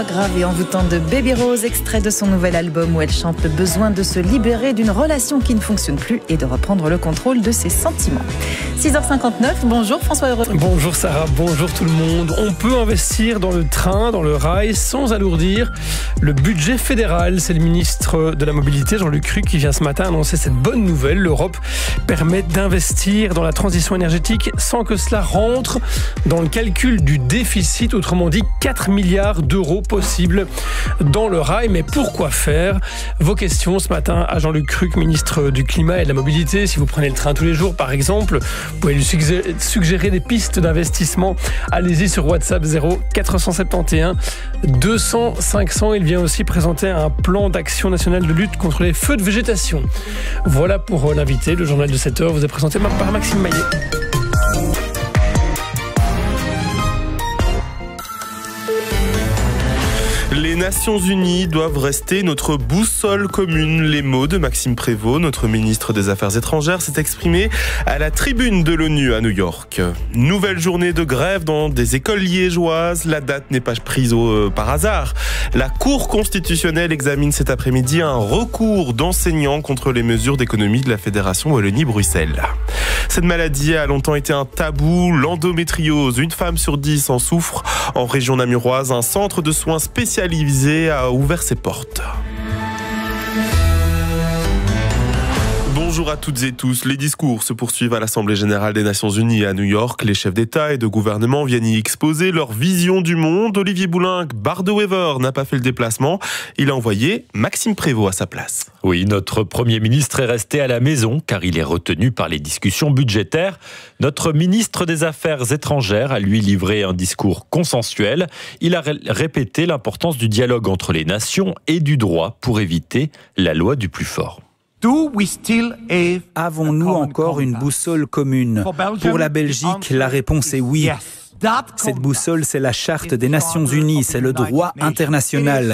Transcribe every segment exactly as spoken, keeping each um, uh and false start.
Grave et envoûtant de Baby Rose, extrait de son nouvel album où elle chante le besoin de se libérer d'une relation qui ne fonctionne plus et de reprendre le contrôle de ses sentiments. six heures cinquante-neuf, bonjour François Heureux. Bonjour Sarah, bonjour tout le monde. On peut investir dans le train, dans le rail, sans alourdir le budget fédéral. C'est le ministre de la Mobilité, Jean-Luc Ruck, qui vient ce matin annoncer cette bonne nouvelle. L'Europe permet d'investir dans la transition énergétique sans que cela rentre dans le calcul du déficit, autrement dit quatre milliards d'euros possibles dans le rail. Mais pourquoi faire? Vos questions ce matin à Jean-Luc Ruck, ministre du Climat et de la Mobilité. Si vous prenez le train tous les jours, par exemple, vous pouvez lui suggérer, suggérer des pistes d'investissement. Allez-y sur WhatsApp zéro quatre cent soixante et onze deux cents cinq cents. Il vient aussi présenter un plan d'action nationale de lutte contre les feux de végétation. Voilà pour l'invité. Le journal de sept heures vous est présenté par Maxime Maillet. Les Nations Unies doivent rester notre boussole commune. Les mots de Maxime Prévost, notre ministre des Affaires étrangères, s'est exprimé à la tribune de l'ONU à New York. Nouvelle journée de grève dans des écoles liégeoises. La date n'est pas prise au, euh, par hasard. La Cour constitutionnelle examine cet après-midi un recours d'enseignants contre les mesures d'économie de la Fédération Wallonie-Bruxelles. Cette maladie a longtemps été un tabou, l'endométriose. Une femme sur dix en souffre. En région namuroise, un centre de soins spécialisé a ouvert ses portes. Bonjour à toutes et tous. Les discours se poursuivent à l'Assemblée générale des Nations Unies à New York. Les chefs d'État et de gouvernement viennent y exposer leur vision du monde. Olivier Boulenc, Bart de Wever, n'a pas fait le déplacement. Il a envoyé Maxime Prévost à sa place. Oui, notre Premier ministre est resté à la maison car il est retenu par les discussions budgétaires. Notre ministre des Affaires étrangères a lui livré un discours consensuel. Il a répété l'importance du dialogue entre les nations et du droit pour éviter la loi du plus fort. Avons-nous encore une boussole commune? Pour la Belgique, la réponse est oui. Cette boussole, c'est la Charte des Nations Unies, c'est le droit international.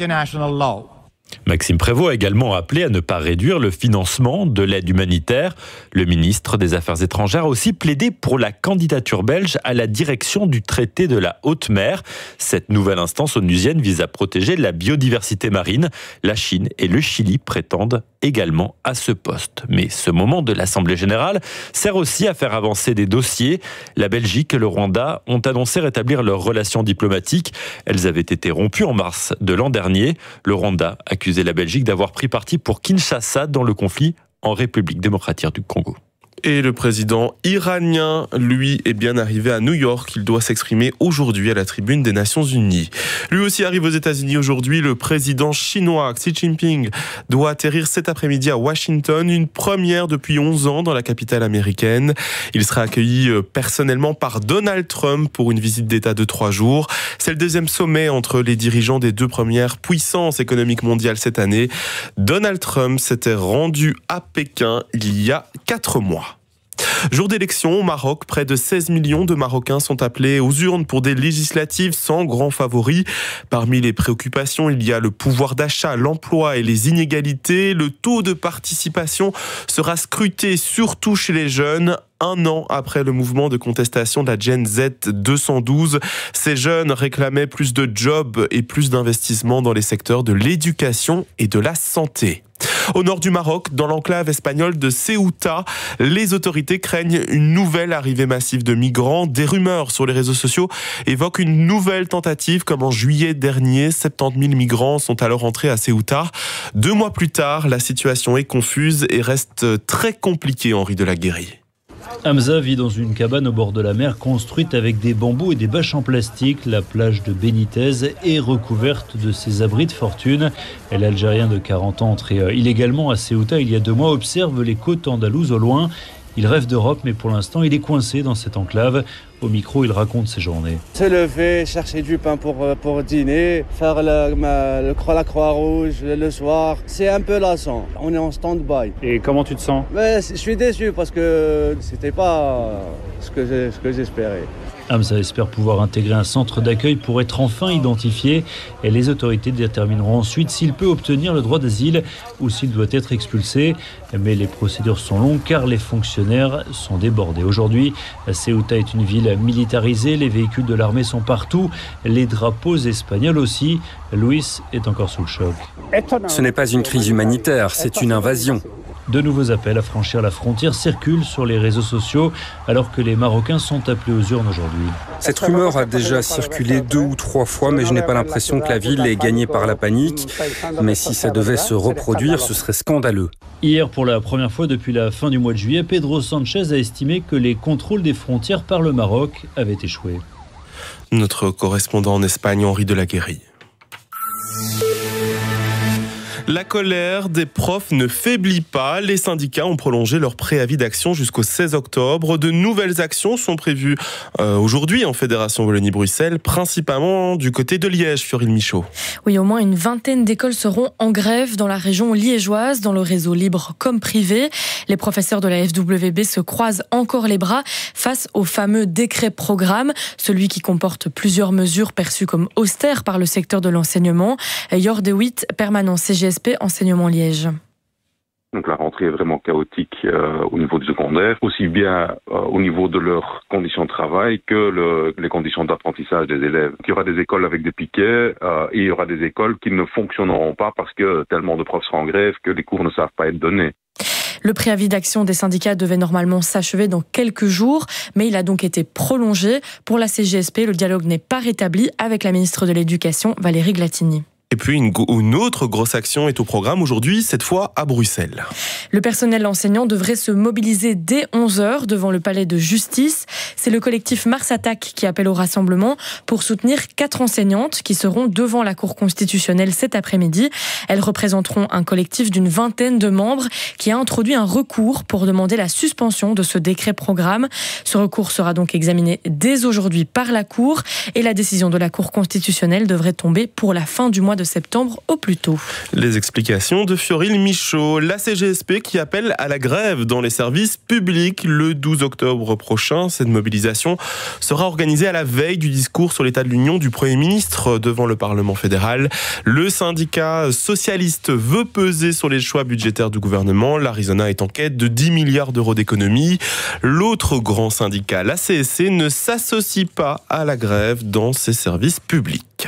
Maxime Prévost a également appelé à ne pas réduire le financement de l'aide humanitaire. Le ministre des Affaires étrangères a aussi plaidé pour la candidature belge à la direction du traité de la haute mer. Cette nouvelle instance onusienne vise à protéger la biodiversité marine. La Chine et le Chili prétendent également à ce poste. Mais ce moment de l'Assemblée générale sert aussi à faire avancer des dossiers. La Belgique et le Rwanda ont annoncé rétablir leurs relations diplomatiques. Elles avaient été rompues en mars de l'an dernier. Le Rwanda accusait la Belgique d'avoir pris parti pour Kinshasa dans le conflit en République démocratique du Congo. Et le président iranien, lui, est bien arrivé à New York. Il doit s'exprimer aujourd'hui à la tribune des Nations Unies. Lui aussi arrive aux États-Unis aujourd'hui. Le président chinois Xi Jinping doit atterrir cet après-midi à Washington, une première depuis onze ans dans la capitale américaine. Il sera accueilli personnellement par Donald Trump pour une visite d'État de trois jours. C'est le deuxième sommet entre les dirigeants des deux premières puissances économiques mondiales cette année. Donald Trump s'était rendu à Pékin il y a quatre mois. Jour d'élection au Maroc, près de seize millions de Marocains sont appelés aux urnes pour des législatives sans grand favori. Parmi les préoccupations, il y a le pouvoir d'achat, l'emploi et les inégalités. Le taux de participation sera scruté surtout chez les jeunes. Un an après le mouvement de contestation de la Gen Z deux cent douze, ces jeunes réclamaient plus de jobs et plus d'investissements dans les secteurs de l'éducation et de la santé. Au nord du Maroc, dans l'enclave espagnole de Ceuta, les autorités craignent une nouvelle arrivée massive de migrants. Des rumeurs sur les réseaux sociaux évoquent une nouvelle tentative comme en juillet dernier. soixante-dix mille migrants sont alors entrés à Ceuta. Deux mois plus tard, la situation est confuse et reste très compliquée, Henri de la Guérie. Hamza vit dans une cabane au bord de la mer construite avec des bambous et des bâches en plastique. La plage de Benitez est recouverte de ces abris de fortune. L'Algérien de quarante ans, entré illégalement à Ceuta il y a deux mois, observe les côtes andalouses au loin. Il rêve d'Europe, mais pour l'instant, il est coincé dans cette enclave. Au micro, il raconte ses journées. Se lever, chercher du pain pour, pour dîner, faire le, ma, le, la Croix-Rouge le soir. C'est un peu lassant. On est en stand-by. Et comment tu te sens? Mais je suis déçu parce que c'était pas ce que, ce que j'espérais. Hamza espère pouvoir intégrer un centre d'accueil pour être enfin identifié et les autorités détermineront ensuite s'il peut obtenir le droit d'asile ou s'il doit être expulsé. Mais les procédures sont longues car les fonctionnaires sont débordés. Aujourd'hui, Ceuta est une ville militarisée, les véhicules de l'armée sont partout, les drapeaux espagnols aussi. Luis est encore sous le choc. Ce n'est pas une crise humanitaire, c'est une invasion. De nouveaux appels à franchir la frontière circulent sur les réseaux sociaux alors que les Marocains sont appelés aux urnes aujourd'hui. Cette rumeur a déjà circulé deux ou trois fois, mais je n'ai pas l'impression que la ville est gagnée par la panique. Mais si ça devait se reproduire, ce serait scandaleux. Hier, pour la première fois depuis la fin du mois de juillet, Pedro Sanchez a estimé que les contrôles des frontières par le Maroc avaient échoué. Notre correspondant en Espagne, Henri de la Guérie. La colère des profs ne faiblit pas. Les syndicats ont prolongé leur préavis d'action jusqu'au seize octobre. De nouvelles actions sont prévues euh, aujourd'hui en Fédération Wallonie-Bruxelles, principalement du côté de Liège, Fioril Michaud. Oui, au moins une vingtaine d'écoles seront en grève dans la région liégeoise, dans le réseau libre comme privé. Les professeurs de la F W B se croisent encore les bras face au fameux décret programme, celui qui comporte plusieurs mesures perçues comme austères par le secteur de l'enseignement. Jor de Witt, permanent C G S P Enseignement Liège. Donc la rentrée est vraiment chaotique euh, au niveau du secondaire, aussi bien euh, au niveau de leurs conditions de travail que le, les conditions d'apprentissage des élèves. Il y aura des écoles avec des piquets euh, et il y aura des écoles qui ne fonctionneront pas parce que tellement de profs seront en grève que les cours ne savent pas être donnés. Le préavis d'action des syndicats devait normalement s'achever dans quelques jours, mais il a donc été prolongé. Pour la C G S P, le dialogue n'est pas rétabli avec la ministre de l'Éducation, Valérie Glatini. Et puis une, une autre grosse action est au programme aujourd'hui, cette fois à Bruxelles. Le personnel enseignant devrait se mobiliser dès onze heures devant le palais de justice. C'est le collectif Mars Attaque qui appelle au rassemblement pour soutenir quatre enseignantes qui seront devant la Cour constitutionnelle cet après-midi. Elles représenteront un collectif d'une vingtaine de membres qui a introduit un recours pour demander la suspension de ce décret programme. Ce recours sera donc examiné dès aujourd'hui par la Cour et la décision de la Cour constitutionnelle devrait tomber pour la fin du mois de septembre au plus tôt. Les explications de Fioril Michaud. La C G S P qui appelle à la grève dans les services publics le douze octobre prochain. Cette mobilisation sera organisée à la veille du discours sur l'état de l'Union du Premier ministre devant le Parlement fédéral. Le syndicat socialiste veut peser sur les choix budgétaires du gouvernement. L'Arizona est en quête de dix milliards d'euros d'économies. L'autre grand syndicat, la C S C, ne s'associe pas à la grève dans ses services publics.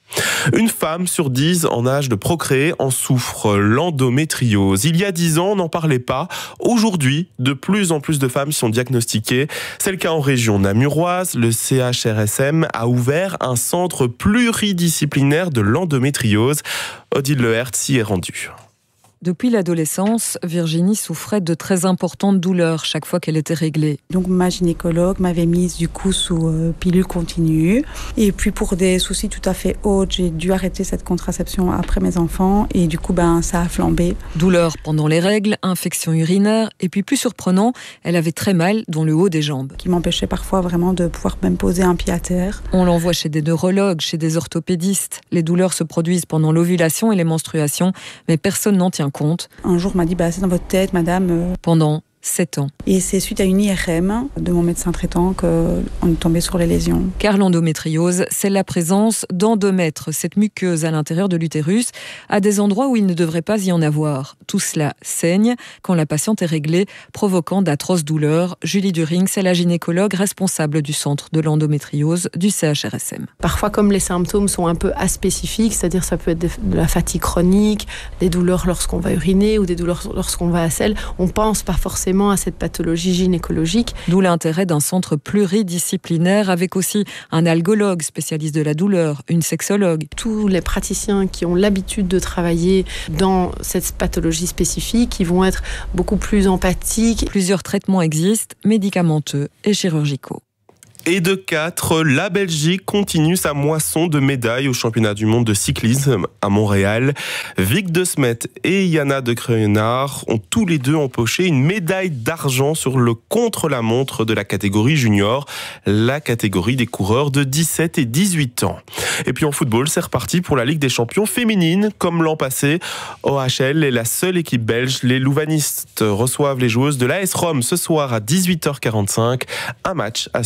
Une femme sur dix en âge de procréer en souffre, l'endométriose. Il y a dix ans, on n'en parlait pas. Aujourd'hui, de plus en plus de femmes sont diagnostiquées. C'est le cas en région namuroise. Le C H R S M a ouvert un centre pluridisciplinaire de l'endométriose. Odile Lehertz s'y est rendue. Depuis l'adolescence, Virginie souffrait de très importantes douleurs chaque fois qu'elle était réglée. Donc ma gynécologue m'avait mise du coup sous euh, pilule continue. Et puis pour des soucis tout à fait autres, j'ai dû arrêter cette contraception après mes enfants. Et du coup, ben, ça a flambé. Douleurs pendant les règles, infection urinaire. Et puis plus surprenant, elle avait très mal dans le haut des jambes. Qui m'empêchait parfois vraiment de pouvoir même poser un pied à terre. On l'envoie chez des neurologues, chez des orthopédistes. Les douleurs se produisent pendant l'ovulation et les menstruations, mais personne n'en tient compte. Un jour, on m'a dit, bah, c'est dans votre tête, madame. Pendant sept ans. Et c'est suite à une I R M de mon médecin traitant qu'on est tombé sur les lésions. Car l'endométriose, c'est la présence d'endomètres, cette muqueuse à l'intérieur de l'utérus, à des endroits où il ne devrait pas y en avoir. Tout cela saigne quand la patiente est réglée, provoquant d'atroces douleurs. Julie During, c'est la gynécologue responsable du centre de l'endométriose du C H R S M. Parfois, comme les symptômes sont un peu aspécifiques, c'est-à-dire ça peut être de la fatigue chronique, des douleurs lorsqu'on va uriner ou des douleurs lorsqu'on va à selle, on pense pas forcément à cette pathologie gynécologique. D'où l'intérêt d'un centre pluridisciplinaire avec aussi un algologue spécialiste de la douleur, une sexologue. Tous les praticiens qui ont l'habitude de travailler dans cette pathologie spécifique, ils vont être beaucoup plus empathiques. Plusieurs traitements existent, médicamenteux et chirurgicaux. Et de quatre, la Belgique continue sa moisson de médailles au championnat du monde de cyclisme à Montréal. Vic de Smet et Yana de Creuenard ont tous les deux empoché une médaille d'argent sur le contre-la-montre de la catégorie junior, la catégorie des coureurs de dix-sept et dix-huit ans. Et puis en football, c'est reparti pour la Ligue des champions féminines. Comme l'an passé, O H L est la seule équipe belge. Les louvanistes reçoivent les joueuses de l'A S Rome ce soir à dix-huit heures quarante-cinq. Un match à suivre sur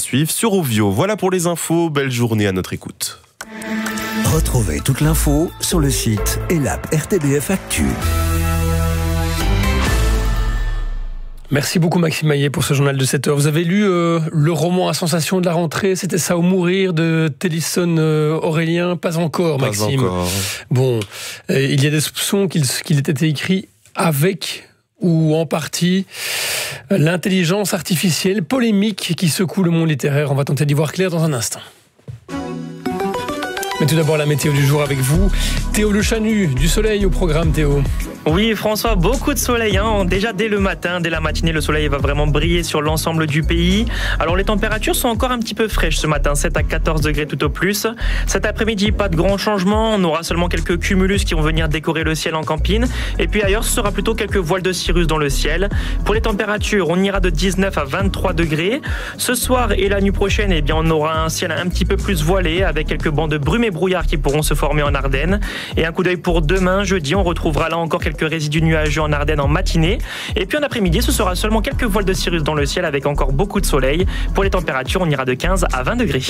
Eurovio. Voilà pour les infos. Belle journée à notre écoute. Retrouvez toute l'info sur le site et l'app R T B F Actu. Merci beaucoup Maxime Maillet pour ce journal de sept heures. Vous avez lu euh, le roman à sensation de la rentrée, c'était ça ou mourir de Télisson euh, Aurélien? Pas encore Pas Maxime. Encore. Bon, euh, il y a des soupçons qu'il, qu'il ait été écrit avec ou en partie l'intelligence artificielle, polémique qui secoue le monde littéraire. On va tenter d'y voir clair dans un instant. Mais tout d'abord la météo du jour avec vous. Théo Le Chanu, du soleil au programme Théo. Oui François, beaucoup de soleil, hein. Déjà dès le matin, dès la matinée, le soleil va vraiment briller sur l'ensemble du pays. Alors les températures sont encore un petit peu fraîches ce matin, sept à quatorze degrés tout au plus. Cet après-midi, pas de grands changements, on aura seulement quelques cumulus qui vont venir décorer le ciel en campine. Et puis ailleurs, ce sera plutôt quelques voiles de cirrus dans le ciel. Pour les températures, on ira de dix-neuf à vingt-trois degrés. Ce soir et la nuit prochaine, eh bien, on aura un ciel un petit peu plus voilé avec quelques bancs de brume et brouillard qui pourront se former en Ardennes. Et un coup d'œil pour demain, jeudi, on retrouvera là encore quelques résidus nuageux en Ardennes en matinée. Et puis en après-midi, ce sera seulement quelques voiles de cirrus dans le ciel avec encore beaucoup de soleil. Pour les températures, on ira de quinze à vingt degrés.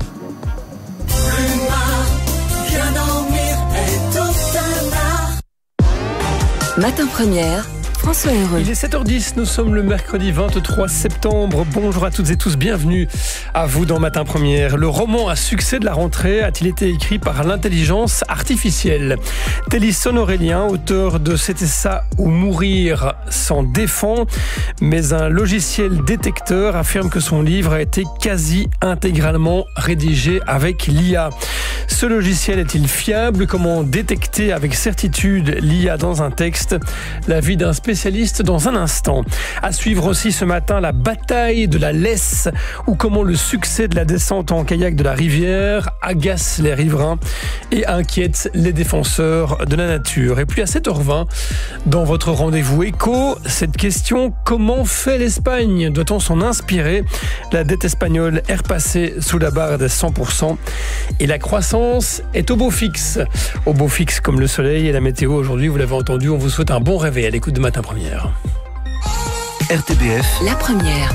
Matin Première, François Heureux. Il est sept heures dix, nous sommes le mercredi vingt-trois septembre. Bonjour à toutes et tous, bienvenue à vous dans Matin Première. Le roman à succès de la rentrée a-t-il été écrit par l'intelligence artificielle? Télisson Aurélien, auteur de C'était ça ou mourir, s'en défend, mais un logiciel détecteur affirme que son livre a été quasi intégralement rédigé avec l'I A. Ce logiciel est-il fiable? Comment détecter avec certitude l'I A dans un texte? L'avis d'un spécialiste dans un instant. À suivre aussi ce matin la bataille de la laisse, ou comment le succès de la descente en kayak de la rivière agace les riverains et inquiète les défenseurs de la nature. Et puis à sept heures vingt, dans votre rendez-vous éco, cette question: comment fait l'Espagne? Doit-on s'en inspirer? La dette espagnole est repassée sous la barre des cent pour cent et la croissance est au beau fixe. Au beau fixe comme le soleil et la météo aujourd'hui, vous l'avez entendu, on vous souhaite un bon réveil à l'écoute de Matin Première. R T B F, la première.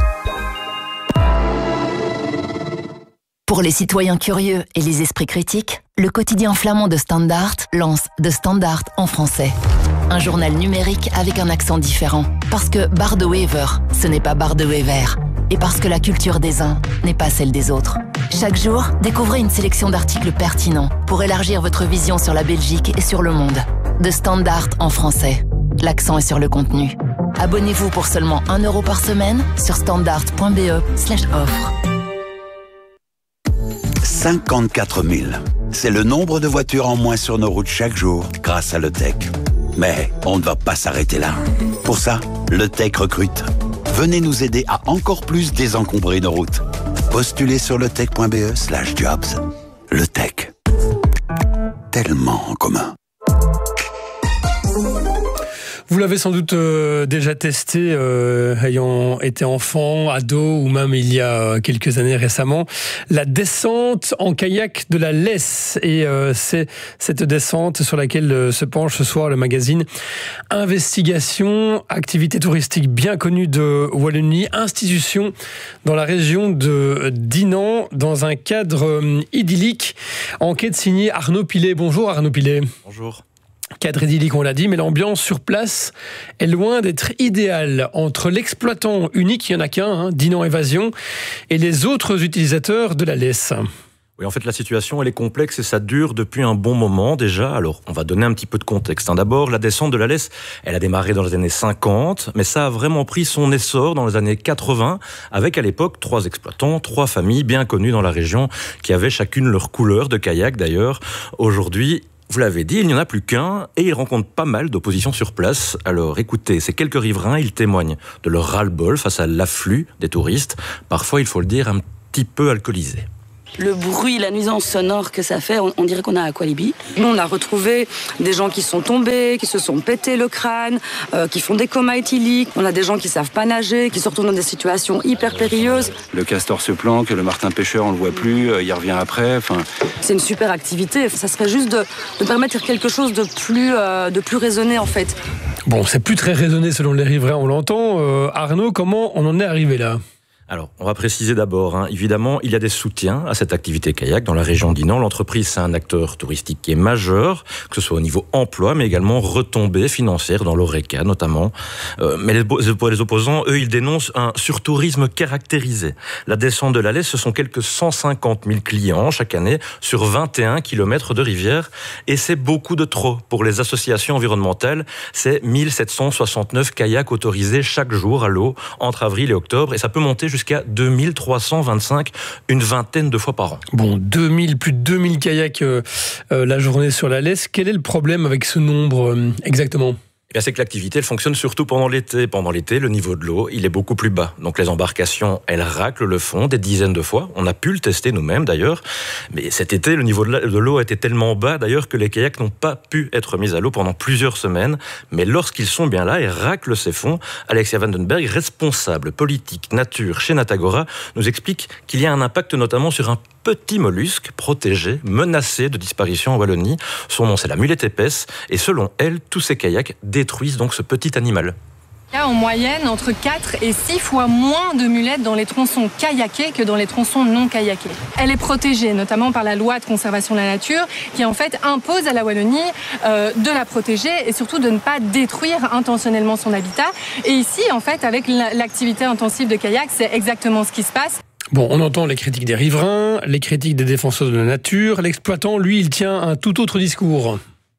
Pour les citoyens curieux et les esprits critiques, le quotidien flamand de Standaard lance De Standaard en français. Un journal numérique avec un accent différent. Parce que Bart de Wever, ce n'est pas Bart de Wever. Et parce que la culture des uns n'est pas celle des autres. Chaque jour, découvrez une sélection d'articles pertinents pour élargir votre vision sur la Belgique et sur le monde. De Standaard en français. L'accent est sur le contenu. Abonnez-vous pour seulement un euro par semaine sur standard.be slash offre. cinquante-quatre mille. C'est le nombre de voitures en moins sur nos routes chaque jour grâce à LeTech. Mais on ne va pas s'arrêter là. Pour ça, LeTech recrute. Venez nous aider à encore plus désencombrer nos routes. Postulez sur letech.be slash jobs. LeTech. Tellement en commun. Vous l'avez sans doute euh, déjà testé, euh, ayant été enfant, ado ou même il y a quelques années récemment, la descente en kayak de la Lesse. Et euh, c'est cette descente sur laquelle euh, se penche ce soir le magazine Investigation, activité touristique bien connue de Wallonie, institution dans la région de Dinan, dans un cadre euh, idyllique. Enquête signée Arnaud Pilet. Bonjour Arnaud Pilet. Bonjour. Cadre idyllique, on l'a dit, mais l'ambiance sur place est loin d'être idéale. Entre l'exploitant unique, il n'y en a qu'un, hein, Dinan Évasion, et les autres utilisateurs de la Lesse. Oui, en fait, la situation, elle est complexe et ça dure depuis un bon moment déjà. Alors, on va donner un petit peu de contexte. D'abord, la descente de la Lesse, elle a démarré dans les années cinquante, mais ça a vraiment pris son essor dans les années quatre-vingts, avec à l'époque trois exploitants, trois familles bien connues dans la région, qui avaient chacune leur couleur de kayak d'ailleurs. Aujourd'hui, vous l'avez dit, il n'y en a plus qu'un et il rencontre pas mal d'opposition sur place. Alors écoutez, ces quelques riverains, ils témoignent de leur ras-le-bol face à l'afflux des touristes, parfois, il faut le dire, un petit peu alcoolisés. Le bruit, la nuisance sonore que ça fait, on, on dirait qu'on a Aqualibi. Nous, on a retrouvé des gens qui sont tombés, qui se sont pété le crâne, euh, qui font des comas éthyliques. On a des gens qui savent pas nager, qui se retrouvent dans des situations hyper périlleuses. Le castor se planque, le martin pêcheur, on le voit plus, euh, il revient après. Enfin, c'est une super activité. Ça serait juste de, de permettre quelque chose de plus, euh, de plus raisonné, en fait. Bon, c'est plus très raisonné selon les riverains, on l'entend. Euh, Arnaud, comment on en est arrivé là ? Alors, on va préciser d'abord, hein, évidemment, il y a des soutiens à cette activité kayak dans la région de Dinan. L'entreprise, c'est un acteur touristique qui est majeur, que ce soit au niveau emploi, mais également retombées financières dans l'Oreca, notamment. Euh, mais les, les opposants, eux, ils dénoncent un surtourisme caractérisé. La descente de la Lesse, ce sont quelques cent cinquante mille clients chaque année sur vingt et un kilomètres de rivière. Et c'est beaucoup de trop pour les associations environnementales. C'est mille sept cent soixante-neuf kayaks autorisés chaque jour à l'eau entre avril et octobre. Et ça peut monter jusqu'à deux mille trois cent vingt-cinq, une vingtaine de fois par an. Bon, deux mille, plus de deux mille kayaks euh, euh, la journée sur la Lesse. Quel est le problème avec ce nombre euh, exactement ? Eh bien, c'est que l'activité, elle fonctionne surtout pendant l'été. Pendant l'été, le niveau de l'eau, il est beaucoup plus bas. Donc les embarcations, elles raclent le fond des dizaines de fois. On a pu le tester nous-mêmes d'ailleurs. Mais cet été, le niveau de l'eau était tellement bas d'ailleurs que les kayaks n'ont pas pu être mis à l'eau pendant plusieurs semaines. Mais lorsqu'ils sont bien là et raclent ces fonds, Alexia Vandenberg, responsable politique nature chez Natagora, nous explique qu'il y a un impact notamment sur un petit mollusque protégé, menacé de disparition en Wallonie. Son nom, c'est la mulette épaisse. Et selon elle, tous ces kayaks détruisent donc ce petit animal. Il y a en moyenne entre quatre et six fois moins de mulettes dans les tronçons kayakés que dans les tronçons non kayakés. Elle est protégée notamment par la loi de conservation de la nature qui en fait impose à la Wallonie euh, de la protéger et surtout de ne pas détruire intentionnellement son habitat. Et ici, en fait, avec l'activité intensive de kayak, c'est exactement ce qui se passe. Bon, on entend les critiques des riverains, les critiques des défenseurs de la nature. L'exploitant, lui, il tient un tout autre discours.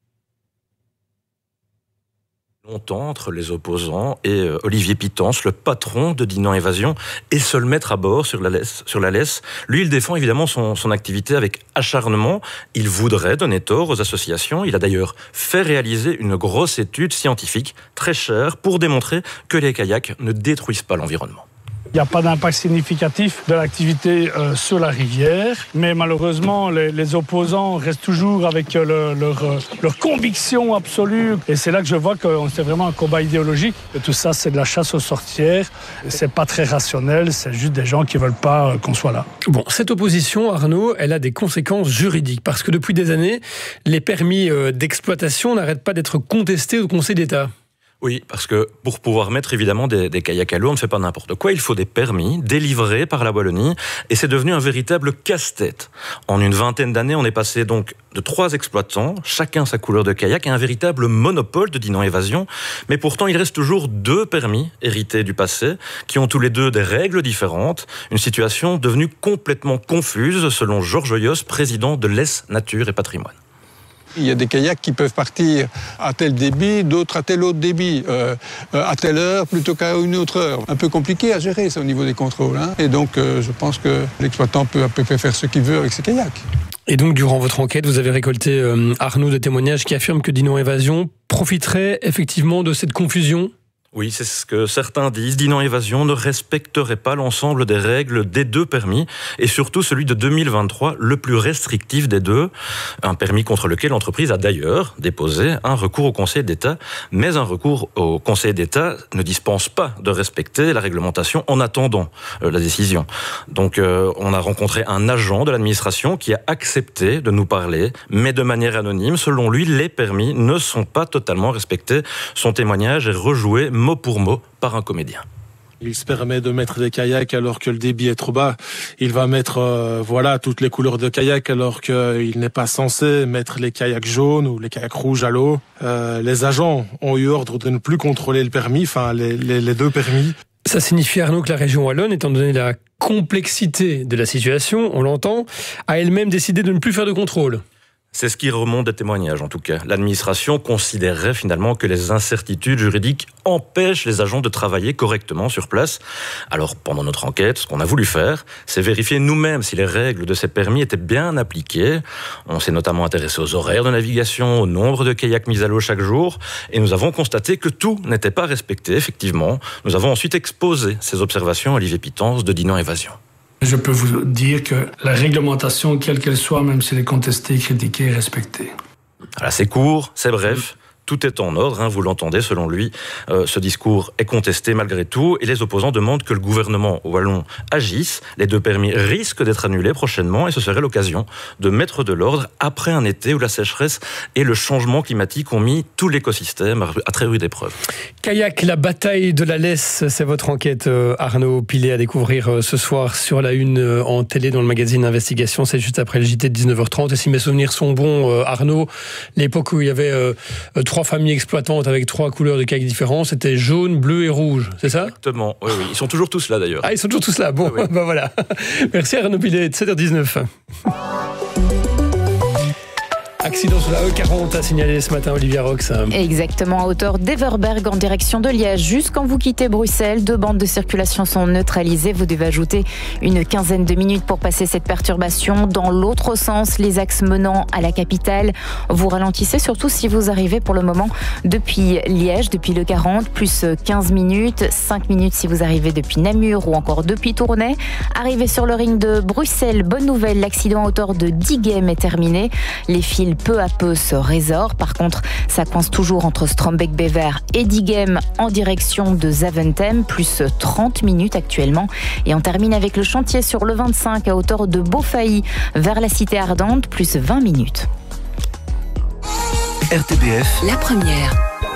Longtemps entre les opposants et euh, Olivier Pitance, le patron de Dinan Évasion, et seul maître à bord sur la Lesse. Sur la Lesse. Lui, il défend évidemment son, son activité avec acharnement. Il voudrait donner tort aux associations. Il a d'ailleurs fait réaliser une grosse étude scientifique très chère pour démontrer que les kayaks ne détruisent pas l'environnement. Il n'y a pas d'impact significatif de l'activité euh, sur la rivière, mais malheureusement, les, les opposants restent toujours avec le, leur, euh, leur conviction absolue. Et c'est là que je vois que c'est vraiment un combat idéologique. Et tout ça, c'est de la chasse aux sorcières. C'est pas très rationnel, c'est juste des gens qui veulent pas euh, qu'on soit là. Bon, cette opposition, Arnaud, elle a des conséquences juridiques, parce que depuis des années, les permis euh, d'exploitation n'arrêtent pas d'être contestés au Conseil d'État. Oui, parce que pour pouvoir mettre évidemment des, des kayaks à l'eau, on ne fait pas n'importe quoi. Il faut des permis délivrés par la Wallonie et c'est devenu un véritable casse-tête. En une vingtaine d'années, on est passé donc de trois exploitants, chacun sa couleur de kayak, à un véritable monopole de Dinan Évasion. Mais pourtant, il reste toujours deux permis hérités du passé qui ont tous les deux des règles différentes. Une situation devenue complètement confuse selon Georges Oyos, président de l'E S Nature et Patrimoine. Il y a des kayaks qui peuvent partir à tel débit, d'autres à tel autre débit, euh, à telle heure plutôt qu'à une autre heure. Un peu compliqué à gérer ça au niveau des contrôles. Hein. Et donc euh, je pense que l'exploitant peut à peu près faire ce qu'il veut avec ses kayaks. Et donc durant votre enquête, vous avez récolté, euh, Arnaud, des témoignages qui affirment que Dinan Évasion profiterait effectivement de cette confusion ? Oui, c'est ce que certains disent. Dinan Évasion ne respecterait pas l'ensemble des règles des deux permis, et surtout celui de deux mille vingt-trois, le plus restrictif des deux. Un permis contre lequel l'entreprise a d'ailleurs déposé un recours au Conseil d'État. Mais un recours au Conseil d'État ne dispense pas de respecter la réglementation en attendant euh, la décision. Donc euh, on a rencontré un agent de l'administration qui a accepté de nous parler, mais de manière anonyme. Selon lui, les permis ne sont pas totalement respectés. Son témoignage est rejoué mot pour mot par un comédien. Il se permet de mettre des kayaks alors que le débit est trop bas. Il va mettre euh, voilà toutes les couleurs de kayak alors qu'il n'est pas censé mettre les kayaks jaunes ou les kayaks rouges à l'eau. Euh, les agents ont eu ordre de ne plus contrôler le permis, enfin les, les, les deux permis. Ça signifie, Arnaud, que la région wallonne, étant donné la complexité de la situation, on l'entend, a elle-même décidé de ne plus faire de contrôle. C'est ce qui remonte des témoignages, en tout cas. L'administration considérerait finalement que les incertitudes juridiques empêchent les agents de travailler correctement sur place. Alors, pendant notre enquête, ce qu'on a voulu faire, c'est vérifier nous-mêmes si les règles de ces permis étaient bien appliquées. On s'est notamment intéressé aux horaires de navigation, au nombre de kayaks mis à l'eau chaque jour, et nous avons constaté que tout n'était pas respecté, effectivement. Nous avons ensuite exposé ces observations à Olivier Pitance de Dinan Évasion. Je peux vous dire que la réglementation, quelle qu'elle soit, même si elle est contestée, critiquée, respectée. Voilà, c'est court, c'est bref, tout est en ordre, hein, vous l'entendez, selon lui. Euh, ce discours est contesté malgré tout et les opposants demandent que le gouvernement wallon agisse. Les deux permis risquent d'être annulés prochainement et ce serait l'occasion de mettre de l'ordre après un été où la sécheresse et le changement climatique ont mis tout l'écosystème à très rude épreuve. Kayak, la bataille de la laisse, c'est votre enquête, Arnaud Pilet, à découvrir ce soir sur la une en télé dans le magazine Investigation. C'est juste après le J T de dix-neuf heures trente. Et si mes souvenirs sont bons, Arnaud, l'époque où il y avait euh, trois familles exploitantes avec trois couleurs de kayak différents, c'était jaune, bleu et rouge, c'est ça ? Exactement, oui, oui. Ils sont toujours tous là d'ailleurs. Ah, ils sont toujours tous là, bon, oui. Ben voilà. Merci Arnaud Pilet, sept heures dix-neuf. Accident sur la E quarante a signalé ce matin Olivia Rox. Exactement, à hauteur d'Everberg en direction de Liège. Juste quand vous quittez Bruxelles, deux bandes de circulation sont neutralisées. Vous devez ajouter une quinzaine de minutes pour passer cette perturbation. Dans l'autre sens, les axes menant à la capitale, vous ralentissez, surtout si vous arrivez pour le moment depuis Liège, depuis le quarante, plus quinze minutes, cinq minutes si vous arrivez depuis Namur ou encore depuis Tournai. Arrivé sur le ring de Bruxelles, bonne nouvelle, l'accident à hauteur de Diegem est terminé. Les fils peu à peu se résorbe. Par contre, ça coince toujours entre Strombeek-Bever et Diegem en direction de Zaventem, plus trente minutes actuellement. Et on termine avec le chantier sur le vingt-cinq à hauteur de Beaufailly vers la Cité Ardente, plus vingt minutes. R T B F, La première.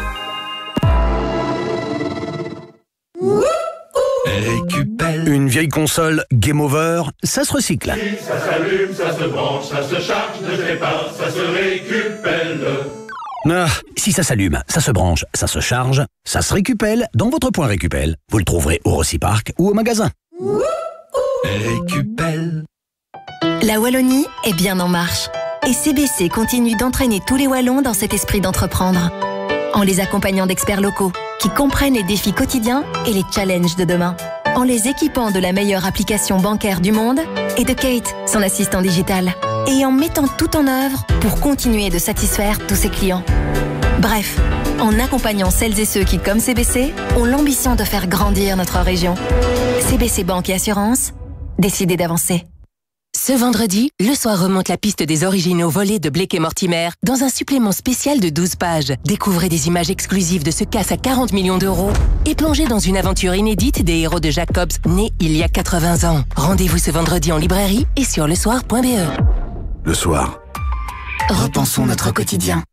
Récupelle. Une vieille console Game Over, ça se recycle. Ça s'allume, ça se branche, ça se charge, ne sais pas, ça se récupelle. Ah, si ça s'allume, ça se branche, ça se charge, ça se récupelle dans votre point Récupelle. Vous le trouverez au Rociparc ou au magasin. Récupelle. La Wallonie est bien en marche. Et C B C continue d'entraîner tous les Wallons dans cet esprit d'entreprendre. En les accompagnant d'experts locaux qui comprennent les défis quotidiens et les challenges de demain. En les équipant de la meilleure application bancaire du monde et de Kate, son assistant digital. Et en mettant tout en œuvre pour continuer de satisfaire tous ses clients. Bref, en accompagnant celles et ceux qui, comme C B C, ont l'ambition de faire grandir notre région. C B C Banque et Assurance, décidez d'avancer. Ce vendredi, Le Soir remonte la piste des originaux volés de Blake et Mortimer dans un supplément spécial de douze pages. Découvrez des images exclusives de ce casse à quarante millions d'euros et plongez dans une aventure inédite des héros de Jacobs, nés il y a quatre-vingts ans. Rendez-vous ce vendredi en librairie et sur lesoir point b e. Le Soir. Repensons notre quotidien.